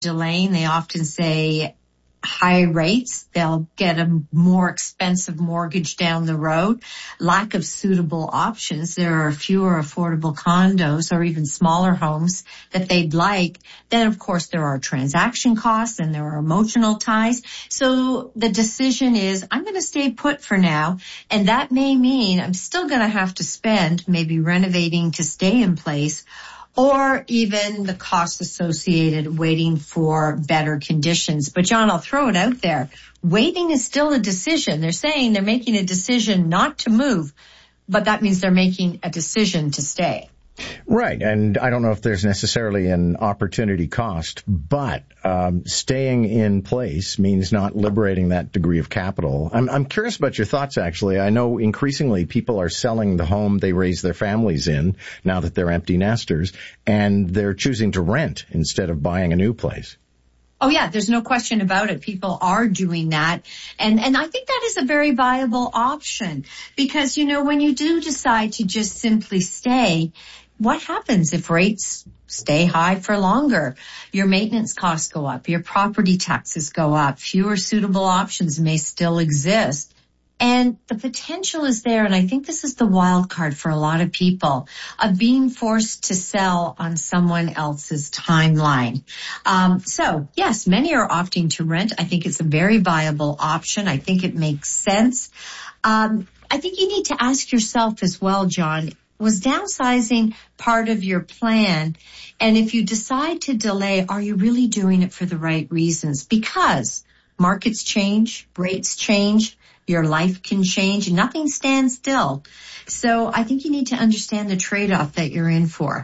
delaying, they often say high rates. They'll get a more expensive mortgage down the road. Lack of suitable options. There are fewer affordable condos or even smaller homes that they'd like. Then, of course, there are transaction costs and there are emotional ties. So the decision is, I'm going to stay put for now. And that may mean I'm still going to have to spend maybe renovating to stay in place, or even the costs associated waiting for better conditions. But John, I'll throw it out there. Waiting is still a decision. They're saying they're making a decision not to move, but that means they're making a decision to stay. Right, and I don't know if there's necessarily an opportunity cost, but staying in place means not liberating that degree of capital. I'm curious about your thoughts, actually. I know increasingly people are selling the home they raise their families in now that they're empty nesters, and they're choosing to rent instead of buying a new place. Oh, yeah, there's no question about it. People are doing that. And I think that is a very viable option because, you know, when you do decide to just simply stay, what happens if rates stay high for longer? Your maintenance costs go up, your property taxes go up, fewer suitable options may still exist. And the potential is there, and I think this is the wild card for a lot of people, of being forced to sell on someone else's timeline. So, yes, many are opting to rent. I think it's a very viable option. I think it makes sense. I think you need to ask yourself as well, John, was downsizing part of your plan? And if you decide to delay, are you really doing it for the right reasons? Because markets change, rates change, your life can change, nothing stands still. So I think you need to understand the trade-off that you're in for.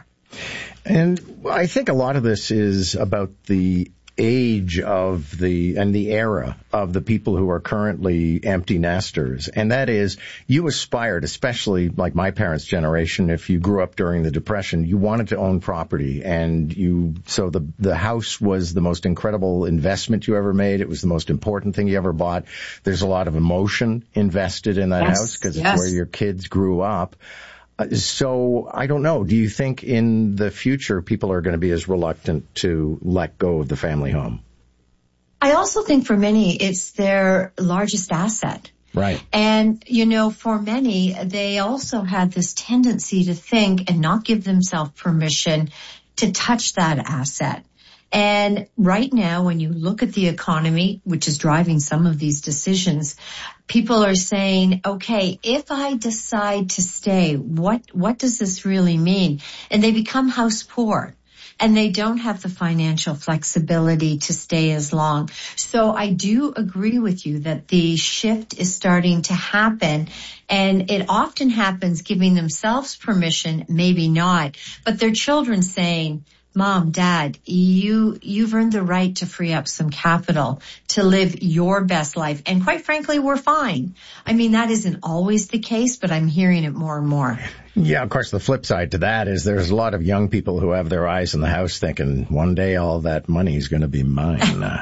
And I think a lot of this is about the age of and the era of the people who are currently empty nesters. And that is, you aspired, especially like my parents' generation, if you grew up during the Depression, you wanted to own property. And so the house was the most incredible investment you ever made. It was the most important thing you ever bought. There's a lot of emotion invested in that house because it's where your kids grew up. So I don't know. Do you think in the future people are going to be as reluctant to let go of the family home? I also think for many it's their largest asset. Right. And, you know, for many, they also had this tendency to think and not give themselves permission to touch that asset. And right now, when you look at the economy, which is driving some of these decisions, people are saying, okay, if I decide to stay, what does this really mean? And they become house poor. And they don't have the financial flexibility to stay as long. So I do agree with you that the shift is starting to happen. And it often happens giving themselves permission, maybe not, but their children saying, Mom, Dad, you've earned the right to free up some capital to live your best life. And quite frankly, we're fine. I mean, that isn't always the case, but I'm hearing it more and more. Yeah, of course, the flip side to that is there's a lot of young people who have their eyes in the house thinking, one day all that money is going to be mine.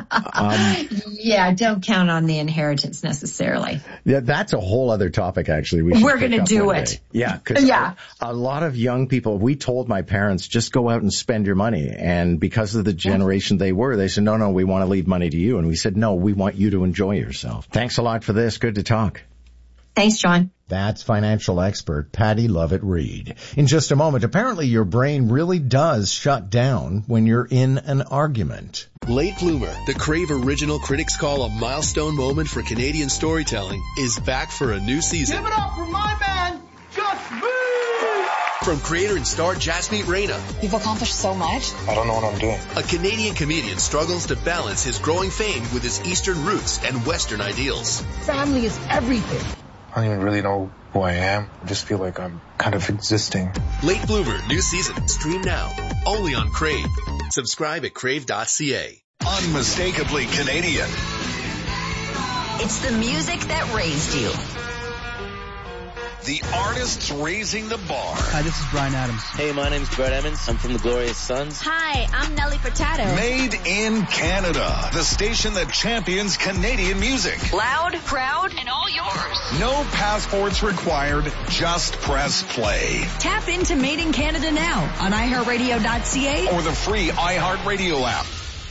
Yeah, don't count on the inheritance necessarily. Yeah, that's a whole other topic, actually. We're going to do it. Yeah, because a lot of young people, we told my parents, just go out and spend your money. And because of the generation they were, they said, no, we want to leave money to you. And we said, no, we want you to enjoy yourself. Thanks a lot for this. Good to talk. Thanks, John. That's financial expert Patty Lovett-Reed. In just a moment, apparently your brain really does shut down when you're in an argument. Late Bloomer, the Crave original critics call a milestone moment for Canadian storytelling, is back for a new season. Give it up for my man, Just Me! From creator and star Jasmeet Reina. You've accomplished so much. I don't know what I'm doing. A Canadian comedian struggles to balance his growing fame with his Eastern roots and Western ideals. Family is everything. I don't even really know who I am. I just feel like I'm kind of existing. Late Bloomer, new season. Stream now. Only on Crave. Subscribe at crave.ca. Unmistakably Canadian. It's the music that raised you. The artists raising the bar. Hi, this is Bryan Adams. Hey, my name's Brett Emmons. I'm from the Glorious Sons. Hi, I'm Nelly Furtado. Made in Canada. The station that champions Canadian music. Loud, proud, and all yours. No passports required. Just press play. Tap into Made in Canada now on iHeartRadio.ca or the free iHeartRadio app.